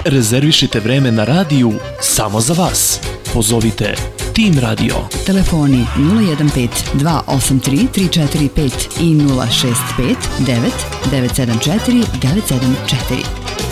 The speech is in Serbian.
Rezervišite vreme na radiju samo za vas. Pozovite Tim Radio. Telefoni 015 283 345 i 065 9 974 974.